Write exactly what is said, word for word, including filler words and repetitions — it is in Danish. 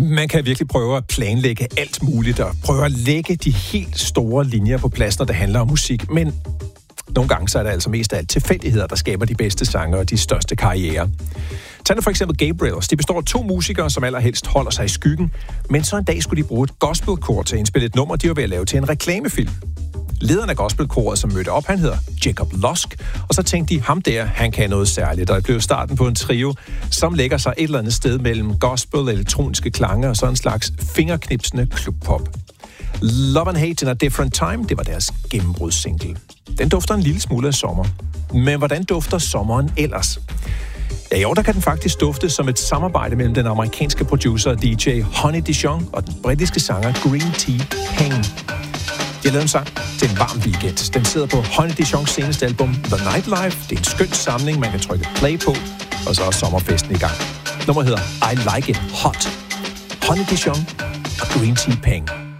Man kan virkelig prøve at planlægge alt muligt og prøve at lægge de helt store linjer på plads, når det handler om musik, men nogle gange så er det altså mest af alt tilfældigheder, der skaber de bedste sange og de største karrierer. Tag nu for eksempel Gabriels. De består af to musikere, som allerhelst holder sig i skyggen, men så en dag skulle de bruge et gospelkor til at indspille et nummer, de var ved at lave til en reklamefilm. Lederen af gospelkoret, som mødte op, han hedder Jacob Lusk, og så tænkte de, ham der, han kan noget særligt, og det blev starten på en trio, som lægger sig et eller andet sted mellem gospel, elektroniske klanger og så en slags fingerknipsende klubpop. Love and Hate in a Different Time, det var deres gennembrudssingle. Den dufter en lille smule af sommer. Men hvordan dufter sommeren ellers? Ja, jo, der kan den faktisk dufte som et samarbejde mellem den amerikanske producer og D J Honey Dijon og den britiske sanger Green Tea Peng. De har lavet en sang til en varm weekend. Den sidder på Honey Dijons seneste album The Nightlife. Det er en skøn samling, man kan trykke play på, og så er sommerfesten i gang. Nummeret hedder I Like It Hot. Honey Dijon og Green Tea Peng.